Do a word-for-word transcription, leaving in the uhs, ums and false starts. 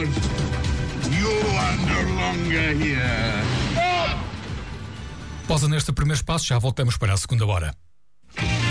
because you are no longer here. Pausa neste primeiro espaço, já voltamos para a segunda hora.